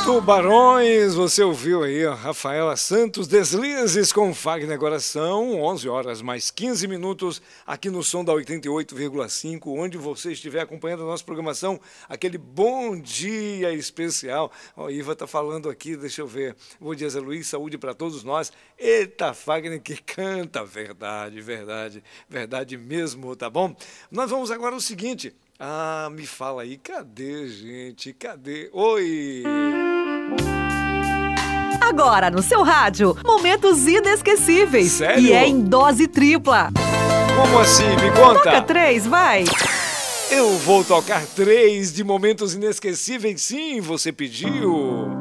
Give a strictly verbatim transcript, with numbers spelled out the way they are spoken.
Tubarões, você ouviu aí, ó, Rafaela Santos, Deslizes com Fagner. Agora são onze horas mais quinze minutos aqui no som da oitenta e oito vírgula cinco, onde você estiver acompanhando a nossa programação, aquele bom dia especial. Ó, a Iva tá falando aqui, deixa eu ver. Bom dia, Zé Luiz, saúde para todos nós. Eita, Fagner que canta, verdade, verdade, verdade mesmo, tá bom? Nós vamos agora ao seguinte. Ah, me fala aí, cadê, gente? Cadê? Oi! Agora no seu rádio, momentos inesquecíveis. Sério? E é em dose tripla. Como assim? Me conta! Toca três, vai! Eu vou tocar três de momentos inesquecíveis, sim, você pediu.